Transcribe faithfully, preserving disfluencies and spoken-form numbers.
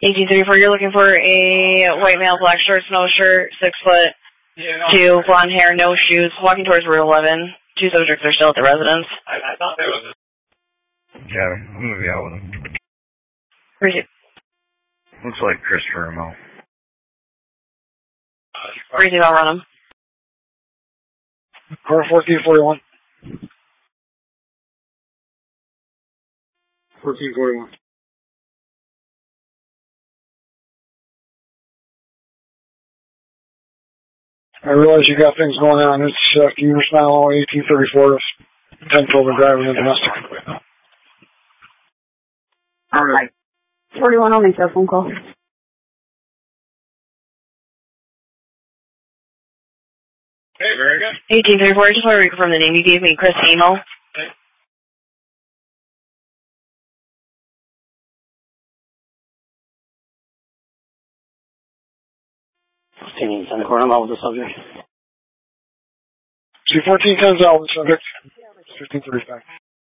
eighteen thirty-four, you're looking for a white male, black shirt, snow shirt, six foot, two, blonde hair, no shoes, walking towards Route eleven. Two subjects are still at the residence. I, I thought there was a... Yeah, I'm going to be out with him. Where's he? Looks like Christopher Mo. Where's he about run him? Car fourteen forty-one. fourteen forty-one. I realize you got things going on. It's uh, Communist Mile eighteen thirty-four, ten twelve driving in domestic. All right. forty-one, I'll make that phone call. Hey, very good. eighteen thirty-four, I just want to reconfirm the name you gave me, Chris Emo. Hey. fifteen ten quarter mile with the subject. See fourteen ten's out with the subject. fifteen thirty-five.